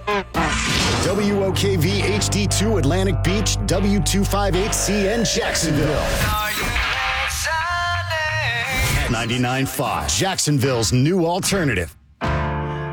WOKV HD2 Atlantic Beach, W258CN Jacksonville. 99.5, Jacksonville's new alternative.